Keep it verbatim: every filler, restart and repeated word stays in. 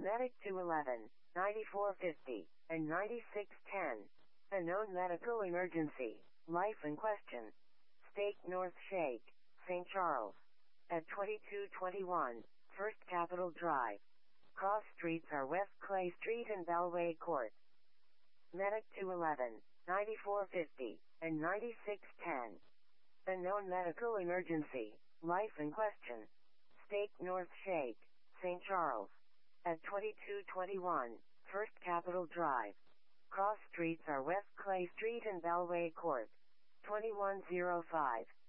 Medic two eleven, ninety-four fifty, and ninety-six ten. A known medical emergency. Life in question. Stake North Shake, Saint Charles. At twenty-two twenty-one, First Capitol Drive. Cross streets are West Clay Street and Bellway Court. Medic two eleven, ninety-four fifty, and ninety-six ten. A known medical emergency. Life in question. Stake North Shake, Saint Charles. At twenty-two twenty-one, First Capitol Drive. Cross streets are West Clay Street and Bellway Court. twenty-one oh five.